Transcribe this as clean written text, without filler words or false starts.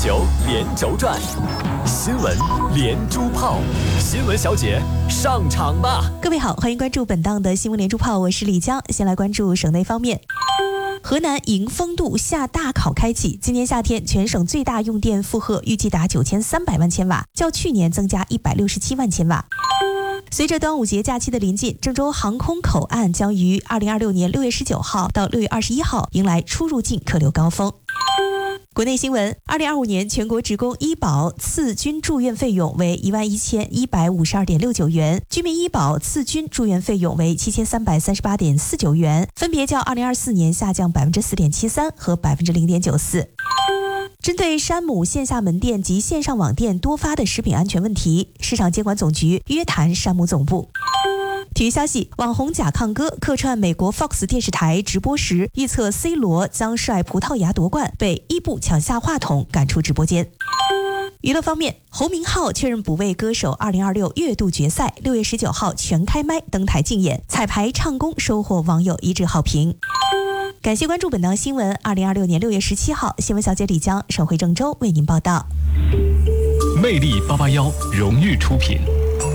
球连轴转，新闻连珠炮，新闻小姐上场吧！ 各位好，欢迎关注本档的新闻连珠炮，我是李江。先来关注省内方面。河南迎风度夏大考开启，今年夏天全省最大用电负荷预计达9300万千瓦，较去年增加167万千瓦。随着端午节假期的临近，郑州航空口岸将于2026年6月19号到6月21号迎来出入境客流高峰。国内新闻，2025年全国职工医保次均住院费用为11152.69元，居民医保次均住院费用为7338.49元，分别较2024年下降4.73%和0.94%。针对山姆线下门店及线上网店多发的食品安全问题，市场监管总局约谈山姆总部。体育消息，网红甲亢哥客串美国 Fox 电视台直播时预测 C 罗将率葡萄牙夺冠，被伊布抢下话筒赶出直播间。娱乐方面，侯明昊确认补位歌手2026月度决赛6月19号全开麦登台竞演，彩排唱功收获网友一致好评。感谢关注本档新闻，2026年6月17号，新闻小姐李江、省会郑州为您报道。 魅力881荣誉出品。